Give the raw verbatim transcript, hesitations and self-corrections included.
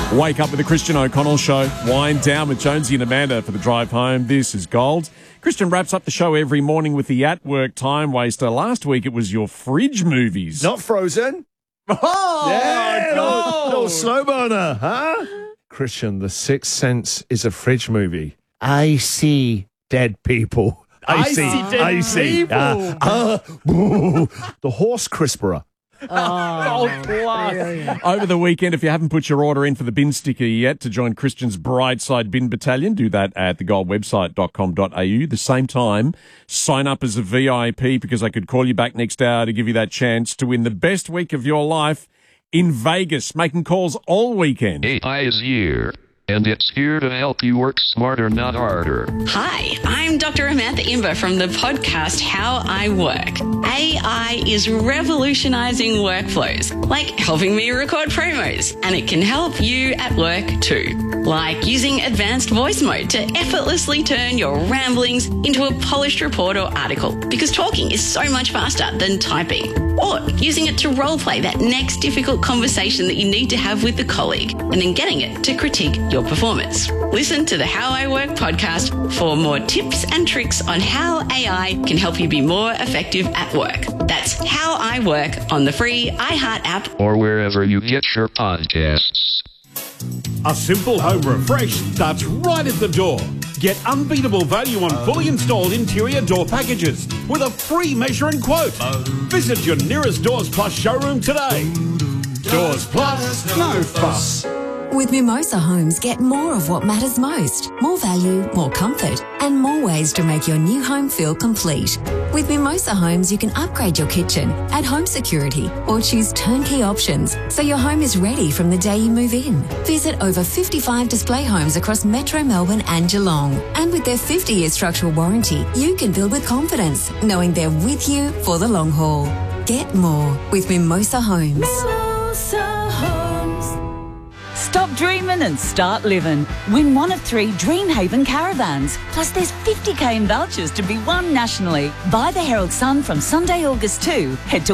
Wake up with the Christian O'Connell Show. Wind down with Jonesy and Amanda for the drive home. This is Gold. Christian wraps up the show every morning with the At Work Time Waster. Last week it was your fridge movies. Not Frozen. Oh, yeah, no. little slow burner, huh? Christian, The Sixth Sense is a fridge movie. I see dead people. I, I see, see dead I see. people. Uh, uh, boo. The horse crisperer. Oh, class. Over the weekend, if you haven't put your order in for the bin sticker yet to join Christian's Brideside Bin Battalion, do that at the gold website dot com dot a u. The same time, sign up as a V I P because I could call you back next hour to give you that chance to win the best week of your life in Vegas, making calls all weekend. A I is here, and it's here to help you work smarter, not harder. Hi, I'm Doctor Amantha Imber from the podcast How I Work. A I is revolutionizing workflows, like helping me record promos, and it can help you at work too. Like using advanced voice mode to effortlessly turn your ramblings into a polished report or article, because talking is so much faster than typing. Or using it to roleplay that next difficult conversation that you need to have with a colleague, and then getting it to critique your performance. Listen to the How I Work podcast for more tips and tricks on how A I can help you be more effective at work. That's How I Work on the free iHeart app or wherever you get your podcasts. A simple home refresh starts right at the door. Get unbeatable value on fully installed interior door packages with a free measure and quote. Visit your nearest Doors Plus showroom today. Doors Plus, no fuss. With Mimosa Homes, get more of what matters most. More value, more comfort, and more ways to make your new home feel complete. With Mimosa Homes, you can upgrade your kitchen, add home security, or choose turnkey options so your home is ready from the day you move in. Visit over fifty-five display homes across Metro Melbourne and Geelong. And with their fifty-year structural warranty, you can build with confidence, knowing they're with you for the long haul. Get more with Mimosa Homes. Mimosa Homes. Stop dreaming and start living. Win one of three Dreamhaven caravans. Plus there's fifty k in vouchers to be won nationally. Buy the Herald Sun from Sunday, August second. Head to